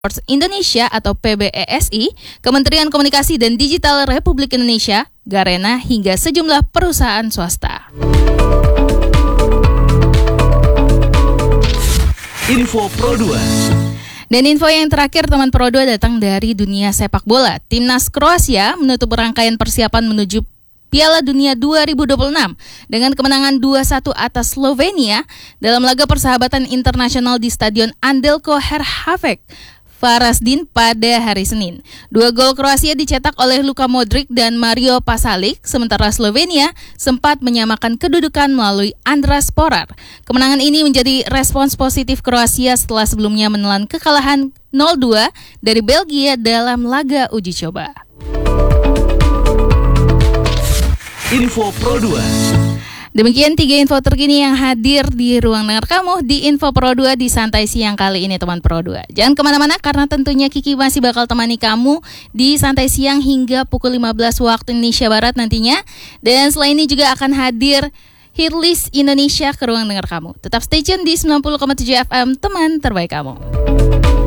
Sports Indonesia atau PBESI, Kementerian Komunikasi dan Digital Republik Indonesia, Garena, hingga sejumlah perusahaan swasta. Info Pro 2. Dan info yang terakhir teman Pro 2 datang dari dunia sepak bola. Timnas Kroasia menutup rangkaian persiapan menuju Piala Dunia 2026 dengan kemenangan 2-1 atas Slovenia dalam laga persahabatan internasional di Stadion Andelko Herhavec, Varaždin pada hari Senin. 2 gol Kroasia dicetak oleh Luka Modric dan Mario Pasalic, sementara Slovenia sempat menyamakan kedudukan melalui Andras Porar. Kemenangan ini menjadi respons positif Kroasia setelah sebelumnya menelan kekalahan 0-2 dari Belgia dalam laga uji coba. Info Pro 2. Demikian 3 info terkini yang hadir di ruang dengar kamu di Info Pro 2 di Santai Siang kali ini teman Pro 2. Jangan kemana-mana karena tentunya Kiki masih bakal temani kamu di Santai Siang hingga pukul 15 waktu Indonesia Barat nantinya. Dan selain ini juga akan hadir Hitlist Indonesia ke ruang dengar kamu. Tetap stay tune di 90,7 FM, teman terbaik kamu.